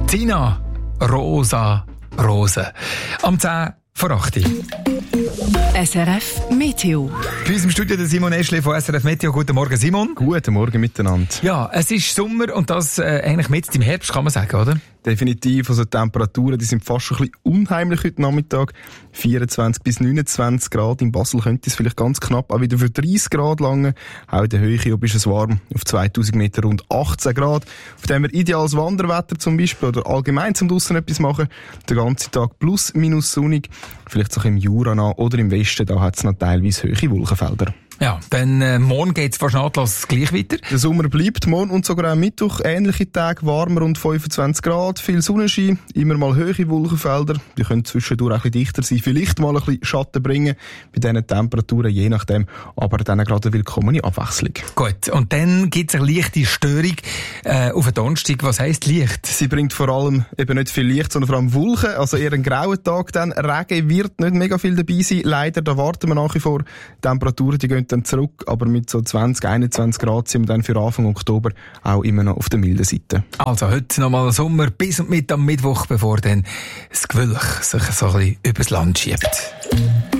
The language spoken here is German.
Tina, Rosa, Rose. Am 10 vor 8 Uhr. SRF Meteo. Bei uns im Studio der Simon Eschli von SRF Meteo. Guten Morgen, Simon. Guten Morgen miteinander. Ja, es ist Sommer und das eigentlich mitten im Herbst, kann man sagen, oder? Definitiv. Also die Temperaturen, die sind fast schon ein bisschen unheimlich heute Nachmittag. 24 bis 29 Grad. In Basel könnte es vielleicht ganz knapp auch wieder für 30 Grad lange. Auch in der Höhe oben ist es warm. Auf 2000 Meter rund 18 Grad. Auf dem wir ideales Wanderwetter zum Beispiel oder allgemein zum draussen etwas machen. Den ganzen Tag plus minus sonnig. Vielleicht so im Jura oder im Westen, da hat es noch teilweise hohe Wolkenfelder. Ja, dann morgen geht es fast nahtlos gleich weiter. Der Sommer bleibt morgen und sogar am Mittwoch. Ähnliche Tage, warmer rund 25 Grad, viel Sonnenschein, immer mal hohe Wolkenfelder. Die können zwischendurch auch ein bisschen dichter sein, vielleicht mal ein bisschen Schatten bringen bei diesen Temperaturen, je nachdem. Aber dann gerade eine willkommene Abwechslung. Gut, und dann gibt es eine leichte Störung auf den Donnerstag. Was heisst Licht? Sie bringt vor allem eben nicht viel Licht, sondern vor allem Wolken. Also eher ein grauer Tag dann. Regen wird nicht mega viel dabei sein. Leider, da warten wir nach wie vor. Temperaturen, die gehen dann zurück, aber mit so 20, 21 Grad sind wir dann für Anfang Oktober auch immer noch auf der milden Seite. Also heute nochmal Sommer bis und mit am Mittwoch, bevor dann das Gewölk sich so ein bisschen übers Land schiebt.